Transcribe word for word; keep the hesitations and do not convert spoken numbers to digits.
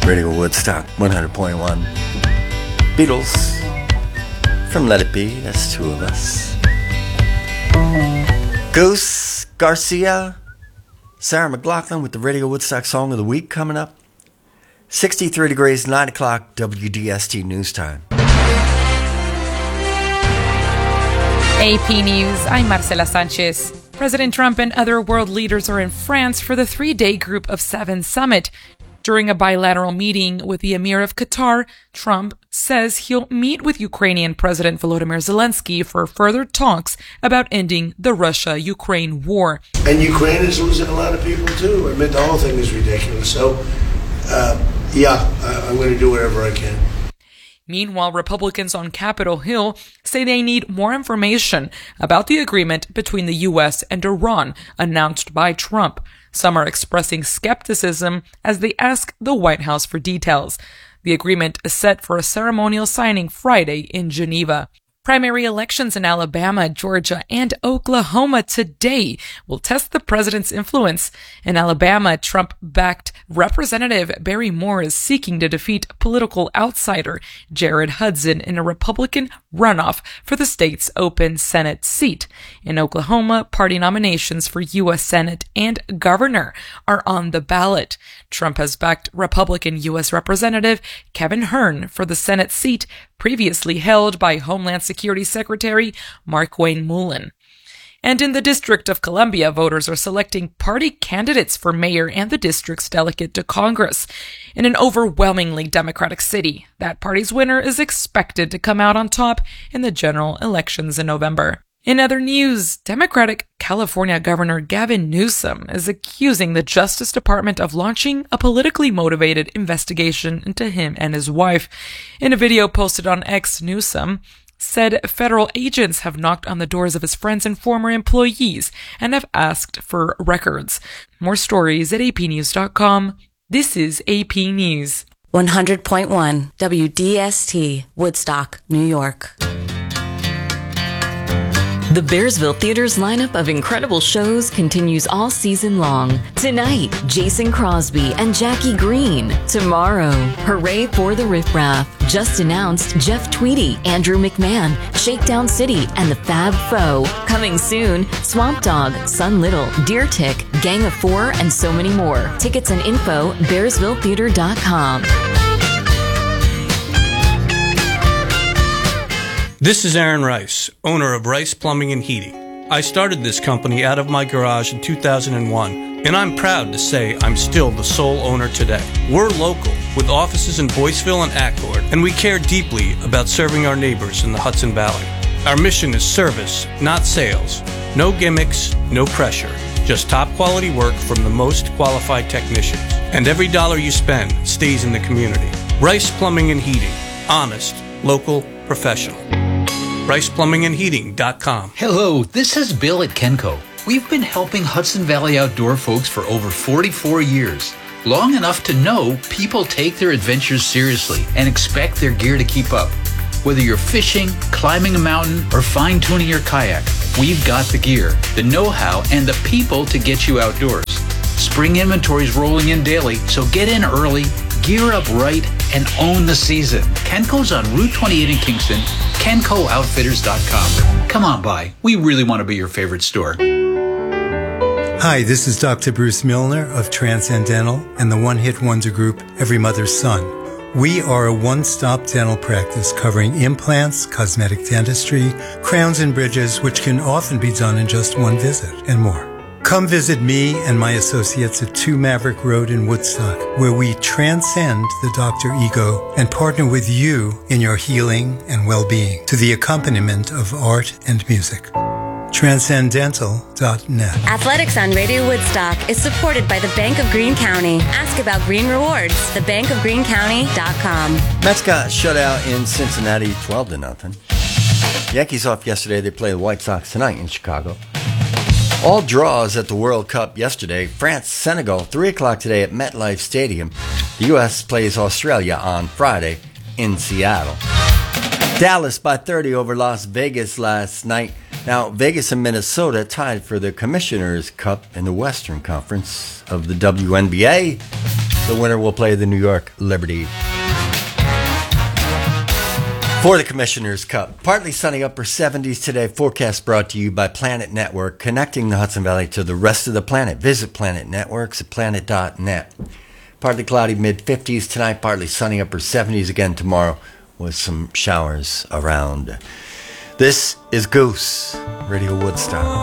Radio Woodstock one hundred point one. Beatles from Let It Be, that's two of us. Goose Garcia, Sarah McLachlan with the Radio Woodstock Song of the Week coming up. sixty-three degrees, nine o'clock, W D S T News Time. A P News, I'm Marcela Sanchez. President Trump and other world leaders are in France for the three-day Group of Seven summit. During a bilateral meeting with the Emir of Qatar, Trump says he'll meet with Ukrainian President Volodymyr Zelensky for further talks about ending the Russia-Ukraine war. And Ukraine is losing a lot of people too. I mean, the whole thing is ridiculous. So, uh, yeah, I'm going to do whatever I can. Meanwhile, Republicans on Capitol Hill say they need more information about the agreement between the U S and Iran announced by Trump. Some are expressing skepticism as they ask the White House for details. The agreement is set for a ceremonial signing Friday in Geneva. Primary elections in Alabama, Georgia, and Oklahoma today will test the president's influence. In Alabama, Trump-backed Representative Barry Moore is seeking to defeat political outsider Jared Hudson in a Republican runoff for the state's open Senate seat. In Oklahoma, party nominations for U S Senate and governor are on the ballot. Trump has backed Republican U S Representative Kevin Hern for the Senate seat previously held by Homeland Security Secretary Markwayne Mullin. And in the District of Columbia, voters are selecting party candidates for mayor and the district's delegate to Congress. In an overwhelmingly Democratic city, that party's winner is expected to come out on top in the general elections in November. In other news, Democratic California Governor Gavin Newsom is accusing the Justice Department of launching a politically motivated investigation into him and his wife. In a video posted on X, Newsom said federal agents have knocked on the doors of his friends and former employees and have asked for records. More stories at A P news dot com. This is A P News. one hundred point one W D S T, Woodstock, New York. The Bearsville Theater's lineup of incredible shows continues all season long. Tonight, Jason Crosby and Jackie Green. Tomorrow, Hooray for the Riff Raff. Just announced Jeff Tweedy, Andrew McMahon, Shakedown City, and the Fab Foe. Coming soon, Swamp Dog, Sun Little, Deer Tick, Gang of Four, and so many more. Tickets and info, bearsville theater dot com. This is Aaron Rice, owner of Rice Plumbing and Heating. I started this company out of my garage in two thousand one, and I'm proud to say I'm still the sole owner today. We're local, with offices in Boyceville and Accord, and we care deeply about serving our neighbors in the Hudson Valley. Our mission is service, not sales. No gimmicks, no pressure. Just top quality work from the most qualified technicians. And every dollar you spend stays in the community. Rice Plumbing and Heating. Honest, local, professional. rice plumbing and heating dot com. Hello, this is Bill at Kenco. We've been helping Hudson Valley outdoor folks for over forty-four years. Long enough to know people take their adventures seriously and expect their gear to keep up. Whether you're fishing, climbing a mountain, or fine-tuning your kayak, we've got the gear, the know-how, and the people to get you outdoors. Spring inventory's rolling in daily, so get in early, gear up right, and own the season. Kenco's on Route twenty-eight in Kingston, kenco outfitters dot com. Come on by. We really want to be your favorite store. Hi, this is Doctor Bruce Milner of Transcendental and the one-hit wonder group Every Mother's Son. We are a one-stop dental practice covering implants, cosmetic dentistry, crowns and bridges, which can often be done in just one visit, and more. Come visit me and my associates at two Maverick Road in Woodstock, where we transcend the doctor ego and partner with you in your healing and well-being to the accompaniment of art and music. transcendental dot net. Athletics on Radio Woodstock is supported by the Bank of Greene County. Ask about Green Rewards, the bank of greene county dot com. Mets got shut out in Cincinnati twelve to nothing. Yankees off yesterday. They play the White Sox tonight in Chicago. All draws at the World Cup yesterday. France, Senegal, three o'clock today at MetLife Stadium. The U S plays Australia on Friday in Seattle. Dallas by thirty over Las Vegas last night. Now, Vegas and Minnesota tied for the Commissioner's Cup in the Western Conference of the W N B A. The winner will play the New York Liberty for the Commissioner's Cup. Partly sunny, upper seventies today. Forecast brought to you by Planet Network, connecting the Hudson Valley to the rest of the planet. Visit Planet Networks at planet dot net. Partly cloudy, mid fifties tonight. Partly sunny, upper seventies again tomorrow with some showers around. This is Goose, Radio Woodstock.